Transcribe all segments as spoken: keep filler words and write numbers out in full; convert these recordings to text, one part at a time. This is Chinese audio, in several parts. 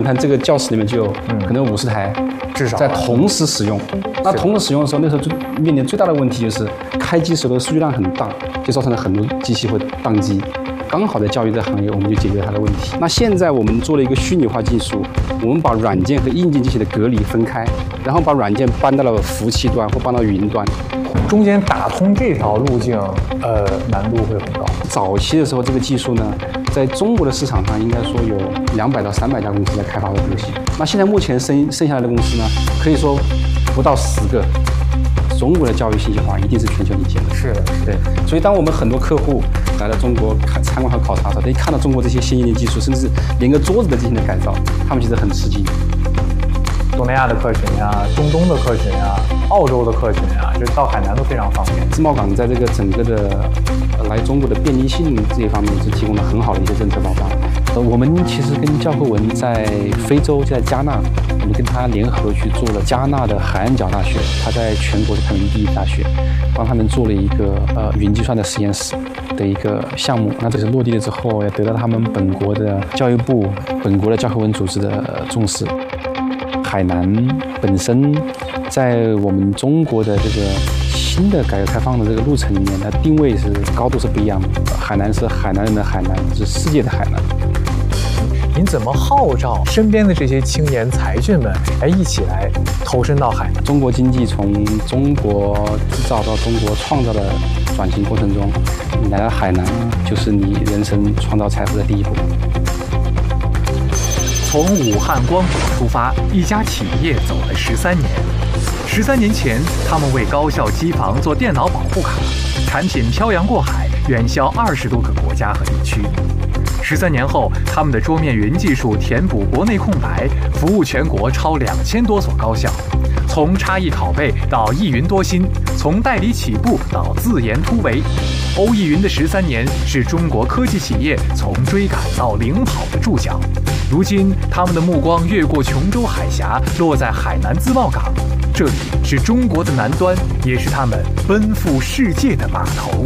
你看这个教室里面就有可能五十台， 至少在同时使用。那同时使用的时候，那时候就面临最大的问题就是开机时候的数据量很大，就造成了很多机器会宕机。刚好在教育这个行业，我们就解决它的问题。那现在我们做了一个虚拟化技术，我们把软件和硬件机器的隔离分开，然后把软件搬到了服务器端或搬到云端。 中间打通这条路径，呃，难度会很高。 早期的时候，这个技术呢，在中国的市场上应该说有两百到三百家公司在开发这个东西。那现在目前剩剩下来的公司呢，可以说不到十个。中国的教育信息化一定是全球领先的， 是的， 对。所以当我们很多客户来到中国看参观和考察的时候，他一看到中国这些先进的技术，甚至连个桌子都进行了改造，他们其实很吃惊。 东南亚的客群呀、中东的客群呀、澳洲的客群呀，就到海南都非常方便。 自贸港在这个整个的来中国的便利性这一方面是提供了很好的一些政策保障。呃，我们其实跟教科文在非洲，在加纳，我们跟他联合去做了加纳的海岸角大学，它在全国是排名第一大学，帮他们做了一个呃云计算的实验室的一个项目。那这是落地了之后，也得到他们本国的教育部、本国的教科文组织的重视。海南本身在我们中国的这个新的改革开放的这个路程里面，它定位是高度是不一样的。海南是海南人的海南，是世界的海南。 您怎么号召身边的这些青年才俊们，哎，一起来投身到海南？ 中国经济从中国制造到中国创造的转型过程中，你来到海南，就是你人生创造财富的第一步。 从武汉光谷出发，一家企业走了十三年。十三年前，他们为高校机房做电脑保护卡，产品漂洋过海，远销二十多个国家和地区。十三年后，他们的桌面云技术填补国内空白，服务全国超两千多所高校。从差异拷贝到一云多芯，从代理起步到自研突围，欧易云的十三年是中国科技企业从追赶到领跑的注脚。如今，他们的目光越过琼州海峡，落在海南自贸港。这里是中国的南端，也是他们奔赴世界的码头。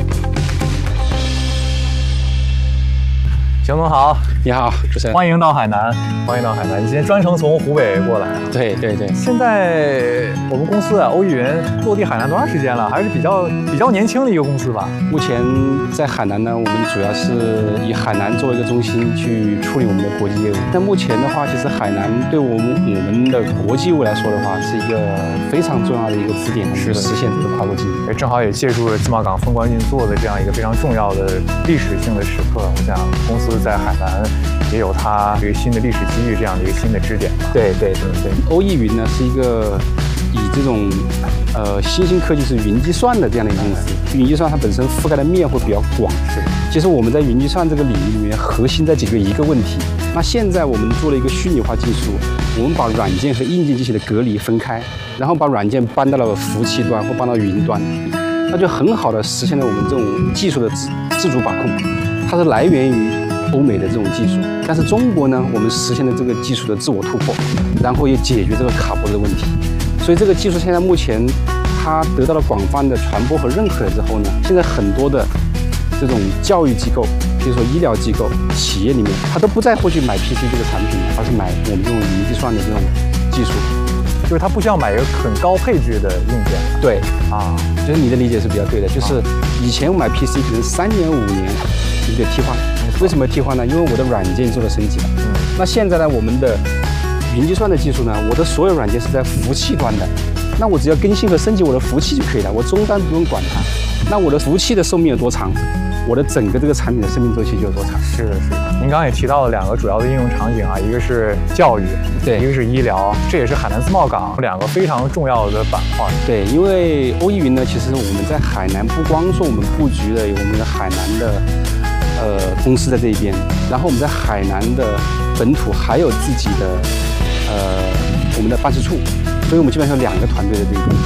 邢总好， 你好，主持人， 欢迎到海南，欢迎到海南。你今天专程从湖北过来啊？ 对对对。 现在我们公司啊，欧易云落地海南多长时间了？还是比较比较年轻的一个公司吧。 目前在海南呢，我们主要是以海南作为一个中心去处理我们的国际业务。但目前的话，其实海南对我们我们的国际业务来说的话，是一个非常重要的一个支点，是实现这个跨国经营。 正好也借助了自贸港风光运作的这样一个非常重要的历史性的时刻，我想公司在海南也有它一个新的历史机遇，这样的一个新的支点吧。 对对对对，欧易云呢是一个以这种呃新兴科技是云计算的这样的一个公司。云计算它本身覆盖的面会比较广，是。其实我们在云计算这个领域里面，核心在解决一个问题。那现在我们做了一个虚拟化技术，我们把软件和硬件机器的隔离分开，然后把软件搬到了服务器端或搬到云端，那就很好的实现了我们这种技术的自自主把控。它是来源于欧美的这种技术，但是中国呢，我们实现了这个技术的自我突破，然后也解决这个卡脖的问题。所以这个技术现在目前它得到了广泛的传播和认可了之后呢，现在很多的这种教育机构，比如说医疗机构、企业里面，它都不再会去买 P C 这个产品，而是买我们这种云计算的这种技术。 就是它不需要买一个很高配置的硬件。 对啊， 其实你的理解是比较对的。就是以前我买 P C 可能三年五年你得替换，为什么替换呢？因为我的软件做了升级了。嗯，那现在呢，我们的云计算的技术呢，我的所有软件是在服务器端的，那我只要更新和升级我的服务器就可以了，我终端不用管它。那我的服务器的寿命有多长，我的整个这个产品的生命周期就有多长。 是的，是的。您刚刚也提到了两个主要的应用场景啊，一个是教育， 对， 一个是医疗，这也是海南自贸港两个非常重要的板块。 对，因为欧易云呢，其实我们在海南不光说我们布局了我们的海南的呃公司在这一边，然后我们在海南的本土还有自己的呃我们的办事处，所以我们基本上有两个团队在这一边。